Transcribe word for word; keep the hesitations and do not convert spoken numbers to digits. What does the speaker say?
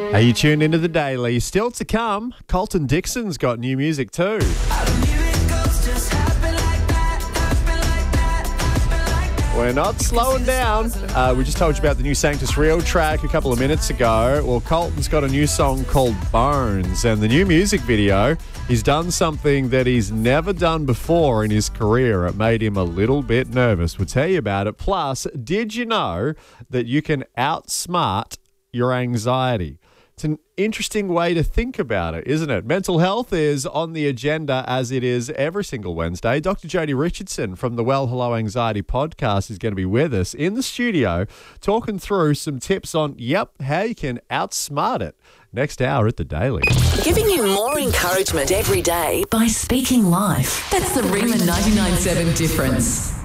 Are you tuned into the Daily? Still to come, Colton Dixon's got new music too. We're not slowing down. Uh, we just told you about the new Sanctus Real track a couple of minutes ago. Well, Colton's got a new song called Bones, and the new music video, he's done something that he's never done before in his career. It made him a little bit nervous. We'll tell you about it. Plus, did you know that you can outsmart your anxiety? It's an interesting way to think about it, isn't it? Mental health is on the agenda as it is every single Wednesday. Doctor Jodie Richardson from the Well Hello Anxiety podcast is going to be with us in the studio talking through some tips on, yep, how you can outsmart it. Next hour at the Daily. Giving you more encouragement every day by speaking life. That's the Rima ninety-nine point seven difference.